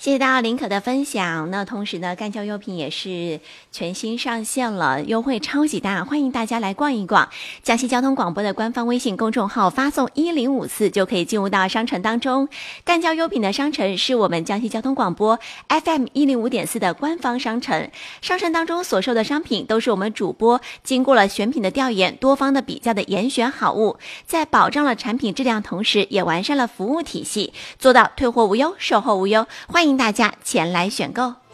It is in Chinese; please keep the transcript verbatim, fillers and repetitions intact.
谢谢大家林可的分享。那同时呢，干胶优品也是全新上线了，优惠超级大，欢迎大家来逛一逛。江西交通广播的官方微信公众号发送一零五四就可以进入到商城当中。干胶优品的商城是我们江西交通广播 F M 一零五点四的官方商城，商城当中所售的商品都是我们主播经过了选品的调研，多方的比较的严选好物，在保障了产品质量同时，也完善了服务体系，做到退货无忧，售后无忧。欢迎大家前来选购。